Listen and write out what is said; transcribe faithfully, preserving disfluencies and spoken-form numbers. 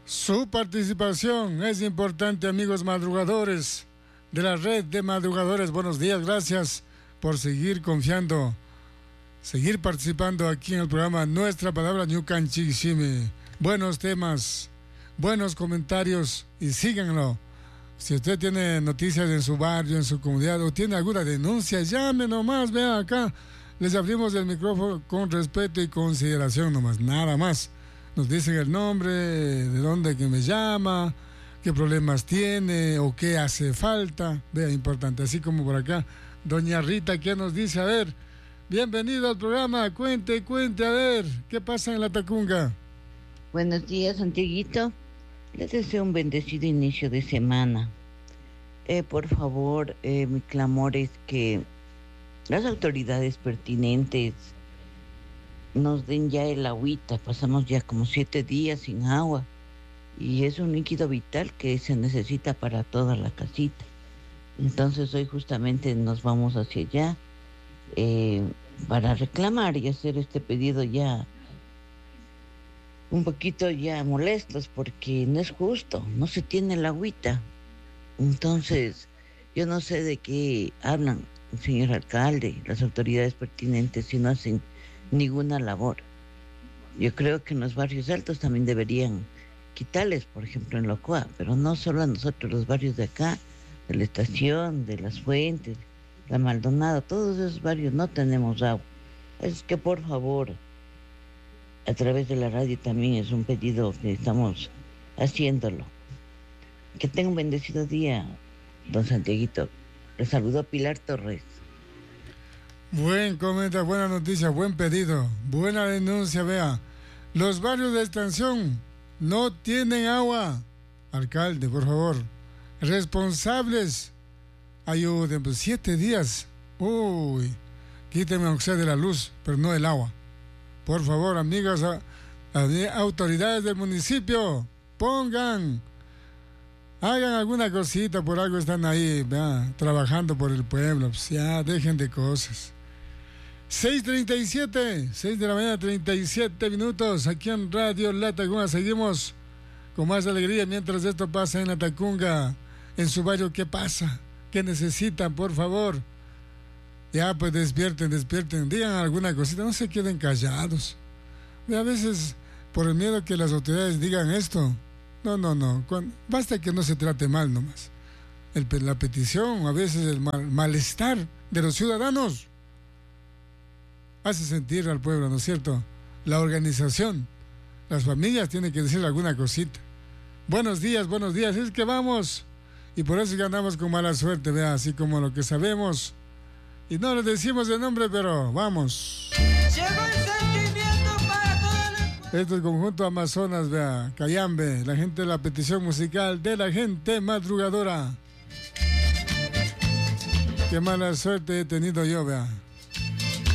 Su participación es importante, amigos madrugadores de la red de madrugadores. Buenos días, gracias por seguir confiando, seguir participando aquí en el programa Nuestra Palabra Ñukanchishime. Buenos temas, buenos comentarios y síganlo. Si usted tiene noticias en su barrio, en su comunidad o tiene alguna denuncia, llame nomás, vean acá. Les abrimos el micrófono con respeto y consideración nomás, nada más. Nos dicen el nombre, de dónde que me llama, qué problemas tiene o qué hace falta. Vea, importante. Así como por acá, doña Rita, ¿qué nos dice? A ver, bienvenido al programa, cuente, cuente, a ver, ¿qué pasa en la Tacunga? Buenos días, Antiguito. Les deseo un bendecido inicio de semana. Eh, por favor, eh, mi clamor es que las autoridades pertinentes nos den ya el agüita. Pasamos ya como siete días sin agua y es un líquido vital que se necesita para toda la casita. Entonces hoy justamente nos vamos hacia allá eh, para reclamar y hacer este pedido ya un poquito ya molestos, porque no es justo, no se tiene el agüita. Entonces yo no sé de qué hablan el señor alcalde, las autoridades pertinentes, si no hacen ninguna labor. Yo creo que en los barrios altos también deberían quitarles, por ejemplo en Locoa, pero no solo a nosotros, los barrios de acá, de la estación, de las Fuentes, la Maldonado, todos esos barrios no tenemos agua. Es que por favor, a través de la radio también es un pedido que estamos haciéndolo. Que tenga un bendecido día, don Santiaguito. Le saludo Pilar Torres. Buen comentario, buena noticia, buen pedido, buena denuncia, vea. Los barrios de extensión no tienen agua. Alcalde, por favor, responsables, ayuden, pues siete días. Uy, quíteme aunque sea de la luz, pero no del agua. Por favor, amigas, a, a, autoridades del municipio, pongan, hagan alguna cosita, por algo están ahí, vea, trabajando por el pueblo, pues ya, dejen de cosas. seis treinta y siete, seis de la mañana, treinta y siete minutos, aquí en Radio La Tacunga. Seguimos con más alegría mientras esto pasa en La Tacunga, en su barrio. ¿Qué pasa? ¿Qué necesitan, por favor? Ya, pues despierten, despierten, digan alguna cosita, no se queden callados. Y a veces, por el miedo que las autoridades digan esto, no, no, no, cuando, basta que no se trate mal nomás. El, la petición, a veces el mal, malestar de los ciudadanos hace sentir al pueblo, ¿no es cierto? La organización, las familias tienen que decir alguna cosita. Buenos días, buenos días, es que vamos, y por eso ganamos con mala suerte, vea, así como lo que sabemos. Y no les decimos el nombre, pero vamos. Llegó el sentimiento para toda la... Este es el conjunto Amazonas, vea, Cayambe, la gente de la petición musical de la gente madrugadora. Qué mala suerte he tenido yo, vea.